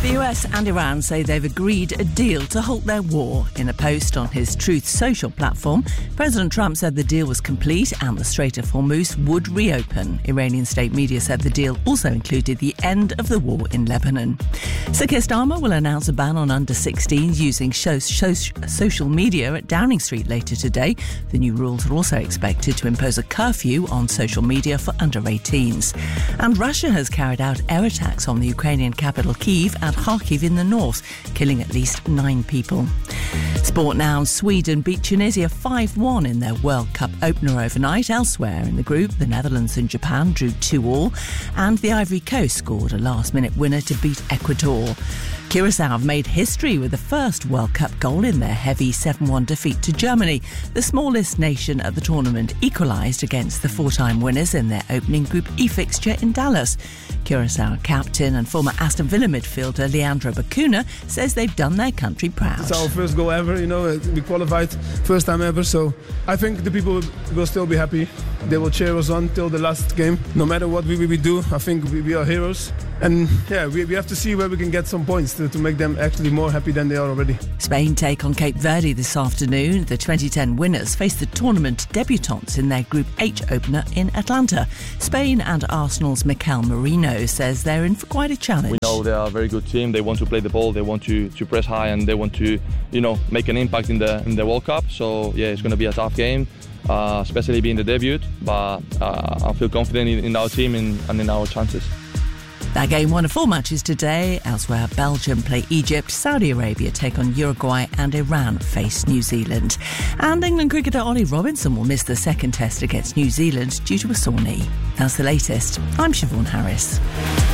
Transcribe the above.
The US and Iran say they've agreed a deal to halt their war. In a post on his Truth Social platform, President Trump said the deal was complete and the Strait of Hormuz would reopen. Iranian state media said the deal also included the end of the war in Lebanon. Sir Keir Starmer will announce a ban on under-16s using social media at Downing Street later today. The new rules are also expected to impose a curfew on social media for under-18s. And Russia has carried out air attacks on the Ukrainian capital Kyiv and Kharkiv in the north, killing at least 9 people. Sport now. Sweden beat Tunisia 5-1 in their World Cup opener overnight. Elsewhere in the group, the Netherlands and Japan drew 2-2, and the Ivory Coast scored a last-minute winner to beat Ecuador. Curaçao have made history with the first World Cup goal in their heavy 7-1 defeat to Germany. The smallest nation at the tournament equalised against the 4-time winners in their opening Group E fixture in Dallas. Curaçao captain and former Aston Villa midfielder Leandro Bacuna says they've done their country proud. It's our first goal ever, we qualified, first time ever, so I think the people will still be happy. They will cheer us on till the last game. No matter what we do, I think we are heroes. And we have to see where we can get some points to make them actually more happy than they are already. Spain take on Cape Verde this afternoon. The 2010 winners face the tournament debutants in their Group H opener in Atlanta. Spain and Arsenal's Mikel Merino says they're in for quite a challenge. We know they are a very good team. They want to play the ball, they want to press high, and they want to, make an impact in the World Cup. So it's going to be a tough game, especially being the debut. But I feel confident in our team and in our chances. That game, one of 4 matches today. Elsewhere, Belgium play Egypt, Saudi Arabia take on Uruguay, and Iran face New Zealand. And England cricketer Ollie Robinson will miss the second test against New Zealand due to a sore knee. That's the latest. I'm Siobhan Harris.